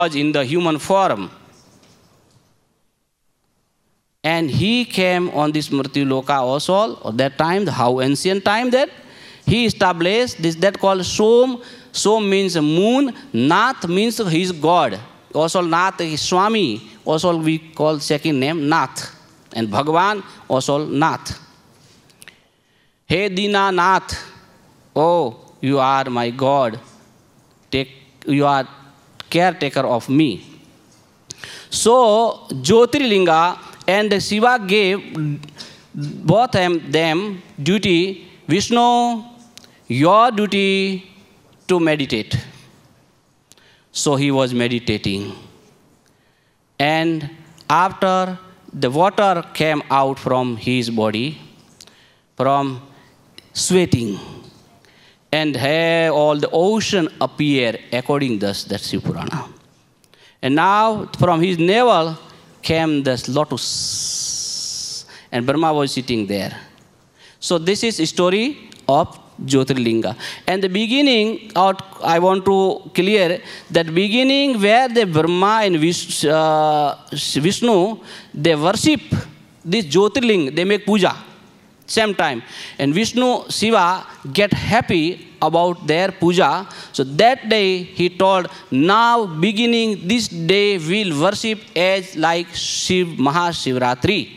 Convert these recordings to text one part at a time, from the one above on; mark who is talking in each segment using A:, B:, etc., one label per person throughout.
A: was in the human form. And he came on this Mrityuloka also, at that time, how ancient time that he established this, that called Som. Som means moon, Nath means his God. Also Nath is Swami, also we call second name Nath. And Bhagavan also Nath. Hey Dina Nath, oh, you are my God. You are caretaker of me. So Jyotirlinga and Shiva gave both them duty. Vishnu, your duty to meditate. So he was meditating. And after the water came out from his body, from sweating, and here all the ocean appeared according thus that Shiva Purana. And now from his navel came this lotus, and Brahma was sitting there. So this is a story of Jyotirlinga. And the beginning, I want to clear that beginning where the Brahma and Vishnu, they worship this Jyotirling, they make puja, same time. And Vishnu, Shiva get happy about their puja. So that day he told, now beginning this day we'll worship as like Mahashivratri.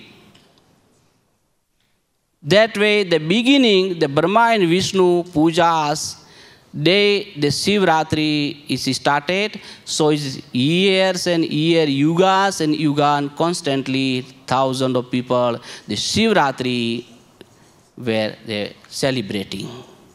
A: That way, the beginning, the Brahma and Vishnu pujas, the Shivratri is started. So it's years and years, yugas and yugas, and constantly thousands of people, the Shivratri were they celebrating.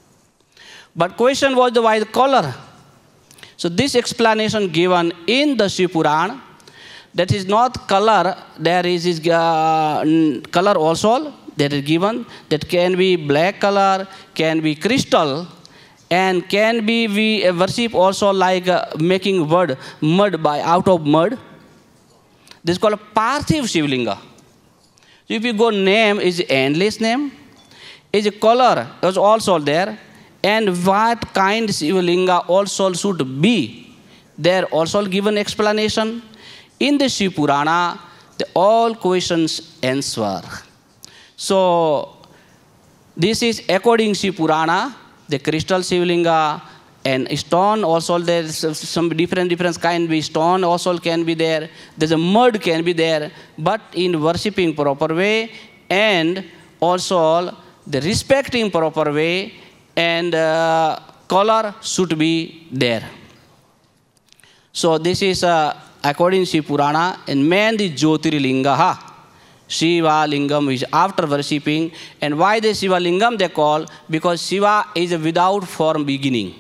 A: But question was why the color? So this explanation given in the Shiva Purana, that is not color, there is this, color also. That is given, that can be black color, can be crystal, and can be we worship also like making mud by out of mud. This is called Parthiv Shivlinga. So if you go name is endless name, is a color is also there, and what kind Shivlinga also should be. There also given explanation in the Shiva Purana. The all questions answer. So, this is according to Purana, the crystal Shivlinga and stone also there is some different kind of stone also can be there. There's a mud can be there, but in worshipping proper way and also the respecting proper way and color should be there. So, this is according to Purana and man the Jyotirlinga. Shiva Lingam is after worshipping. And why the Shiva Lingam they call? Because Shiva is without form beginning.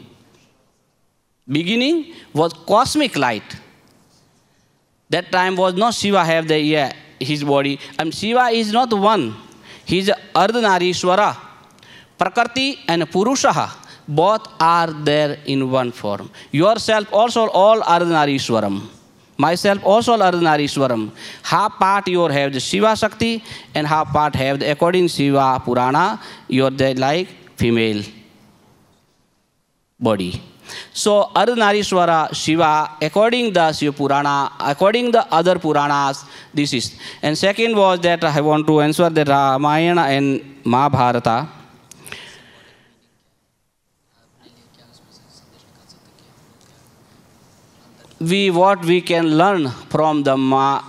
A: Beginning was cosmic light. That time was not Shiva have his body. And Shiva is not one. He is Ardhanarishwara. Prakriti and Purusha. Both are there in one form. Yourself also all Ardhanarishwaram. Myself also Ardhanarishwaram. Half part you have the Shiva Shakti and half part have the according Shiva Purana, you are the like female body. So Ardhanarishwara Shiva, according the Shiva Purana, according the other Puranas, this is. And second was that I want to answer the Ramayana and Mahabharata. What we can learn from the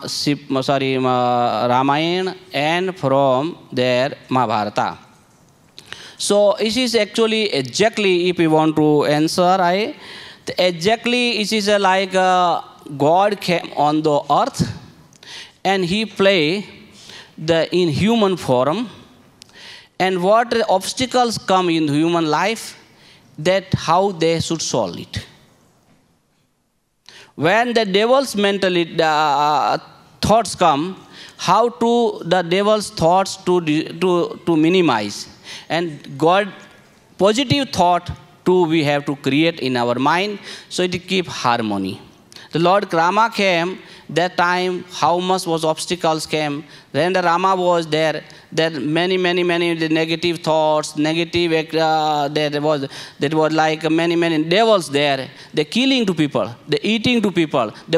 A: Ramayana and from their Mahabharata. So it is actually exactly if we want to answer, exactly it is like God came on the earth and he play in human form, and what obstacles come in human life, that how they should solve it. When the devil's mentality thoughts come, how to the devil's thoughts to minimize, and God positive thought to we have to create in our mind, so it keep harmony. The Lord Rama came, that time how much was obstacles came. When the Rama was there many the negative thoughts, negative, there was like many devils there. They killing to people, they eating to people, they